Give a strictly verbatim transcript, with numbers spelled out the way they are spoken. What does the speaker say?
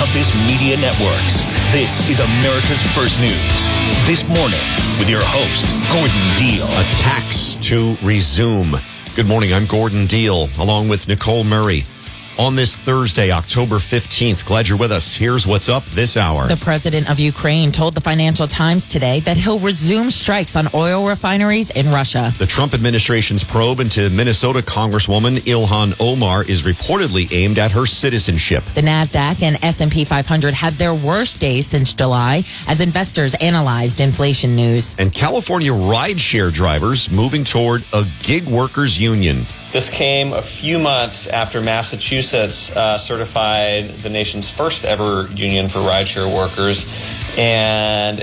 Office Media Networks. This is America's First News. This morning with your host, Gordon Deal. Attacks to resume. Good morning, I'm Gordon Deal, along with Nicole Murray. On this Thursday, October fifteenth, glad you're with us. Here's what's up this hour. The president of Ukraine told the Financial Times today that he'll resume strikes on oil refineries in Russia. The Trump administration's probe into Minnesota Congresswoman Ilhan Omar is reportedly aimed at her citizenship. The NASDAQ and S and P five hundred had their worst days since July as investors analyzed inflation news. And California rideshare drivers moving toward a gig workers union. This came a few months after Massachusetts uh, certified the nation's first ever union for rideshare workers, and